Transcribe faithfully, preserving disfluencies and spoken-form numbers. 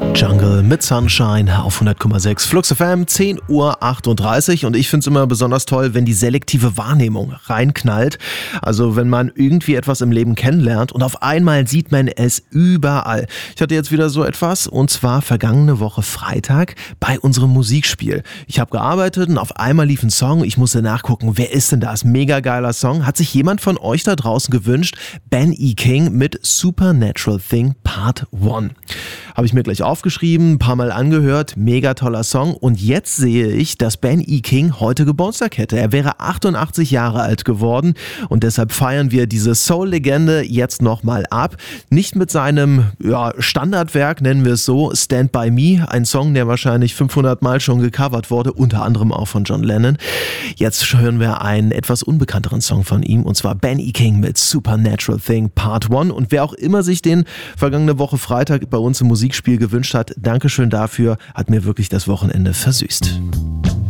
Jungle mit Sunshine auf hundert Komma sechs Flux F M, zehn Uhr achtunddreißig, und ich finde es immer besonders toll, wenn die selektive Wahrnehmung reinknallt. Also wenn man irgendwie etwas im Leben kennenlernt und auf einmal sieht man es überall. Ich hatte jetzt wieder so etwas, und zwar vergangene Woche Freitag bei unserem Musikspiel. Ich habe gearbeitet und auf einmal lief ein Song. Ich musste nachgucken, wer ist denn das? Mega geiler Song. Hat sich jemand von euch da draußen gewünscht? Ben E. King mit Supernatural Thing Part eins. Habe ich mir gleich aufgeschrieben, ein paar Mal angehört, mega toller Song, und jetzt sehe ich, dass Ben E. King heute Geburtstag hätte. Er wäre achtundachtzig Jahre alt geworden, und deshalb feiern wir diese Soul-Legende jetzt nochmal ab. Nicht mit seinem ja, Standardwerk, nennen wir es so, Stand By Me, ein Song, der wahrscheinlich fünfhundert Mal schon gecovert wurde, unter anderem auch von John Lennon. Jetzt hören wir einen etwas unbekannteren Song von ihm, und zwar Ben E. King mit Supernatural Thing Part eins. Und wer auch immer sich den vergangene Woche Freitag bei uns im Musikspiel gewünscht hat, Dankeschön dafür, hat mir wirklich das Wochenende versüßt.